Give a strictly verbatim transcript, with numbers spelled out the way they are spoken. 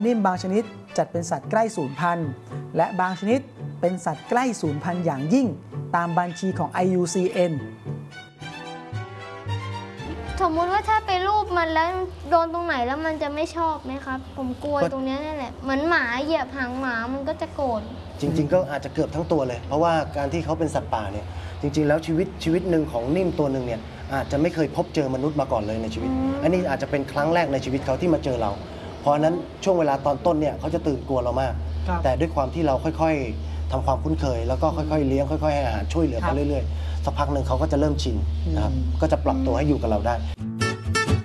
นิ่มบางชนิดจัดเป็นสัตว์ใกล้สูญพันธุ์และบางชนิดเป็นสัตว์ใกล้สูญพันธุ์อย่างยิ่งตามบัญชีของ ไอ ยู ซี เอ็นสมมุติว่าถ้าไปรูปมันแล้วโดนตรงไหนแล้วมันจะไม่ชอบไหมครับผมกลัวตรงนี้นั่นแหละเหมือนหมาเหยียบหางหมามันก็จะโกรธจริงๆก็อาจจะเกือบทั้งตัวเลยเพราะว่าการที่เขาเป็นสัตว์ป่าเนี่ยจริงๆแล้วชีวิตชีวิตหนึ่งของนิ่มตัวหนึ่งเนี่ยอาจจะไม่เคยพบเจอมนุษย์มาก่อนเลยในชีวิตอันนี้อาจจะเป็นครั้งแรกในชีวิตเขาที่มาเจอเราเพราะนั้นช่วงเวลาตอนต้นเนี่ยเขาจะตื่นกลัวเรามากแต่ด้วยความที่เราค่อยๆทำความคุ้นเคยแล้วก็ค่อยๆเลี้ยงค่อยๆให้อาหารช่วยเหลือเขาเรื่อยๆสักพักหนึ่งเขาก็จะเริ่มชินนะครับก็จะปรับตัวให้อยู่กับเราได้